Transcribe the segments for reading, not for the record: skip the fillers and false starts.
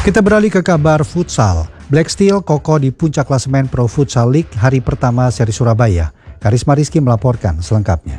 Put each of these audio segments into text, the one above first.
Kita beralih ke kabar futsal. Black Steel kokoh di puncak klasemen Pro Futsal League hari pertama seri Surabaya. Karisma Rizky melaporkan selengkapnya.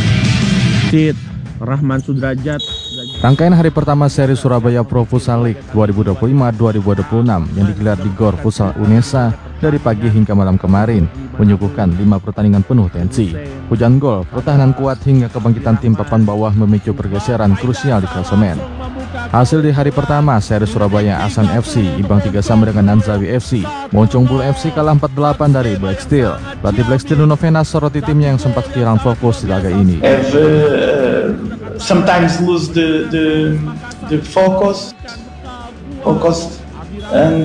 Rahman Sudrajat. Rangkaian hari pertama seri Surabaya Pro Futsal League 2025-2026 yang digelar di Gor Futsal Unesa dari pagi hingga malam kemarin menyuguhkan 5 pertandingan penuh tensi. Hujan gol, pertahanan kuat hingga kebangkitan tim papan bawah memicu pergeseran krusial di klasemen. Hasil di hari pertama seri Surabaya, Asan FC imbang 3 sama dengan Nanzawi FC. Moncong Bulu FC kalah 4-8 dari Black Steel. Pelatih Black Steel Nuno Venas soroti timnya yang sempat kehilangan fokus di laga ini. Sometimes lose the focus and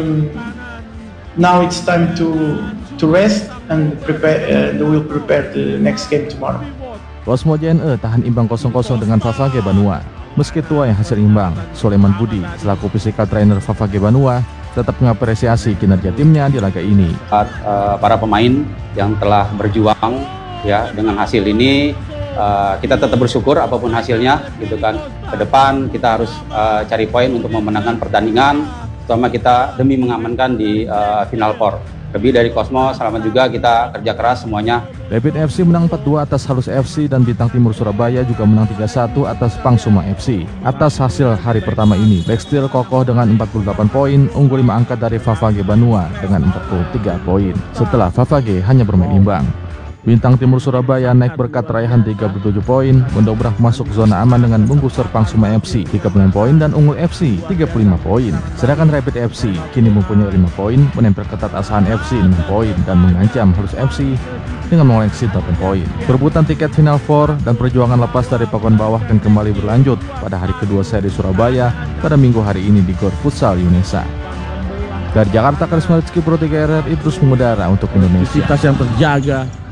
now it's time to rest and prepare, and we'll prepare the next game tomorrow. Cosmo JNE tahan imbang 0-0 dengan Favage Banua. Meski tuai hasil imbang, Soleman Budi selaku physical trainer Favage Banua tetap mengapresiasi kinerja timnya di laga ini. Para pemain yang telah berjuang ya dengan hasil ini, kita tetap bersyukur apapun hasilnya gitu kan. Ke depan kita harus cari poin untuk memenangkan pertandingan, terutama kita demi mengamankan di Final Four. Lebih dari Cosmo, selamat juga, kita kerja keras semuanya. Rapid FC menang 4-2 atas Halus FC dan Bintang Timur Surabaya juga menang 3-1 atas Pangsuma FC. Atas hasil hari pertama ini, Black Steel kokoh dengan 48 poin, unggul 5 angka dari Favage Banua dengan 43 poin. Setelah Favage hanya bermain imbang. Bintang Timur Surabaya naik berkat raihan 37 poin, mendobrak masuk zona aman dengan menggusur Pangsuma FC 39 poin dan Unggul FC 35 poin. Sedangkan Rapid FC kini mempunyai 5 poin, menempel ketat Asahan FC 6 poin dan mengancam Halus FC dengan mengoleksi 8 poin. Perebutan tiket Final Four dan perjuangan lepas dari papan bawah akan kembali berlanjut pada hari kedua seri Surabaya pada Minggu hari ini di Gor Futsal Unesa. Dari Jakarta, Karisma Rizky Pro 3 RRI terus mengudara untuk Indonesia. Intensitas yang terjaga.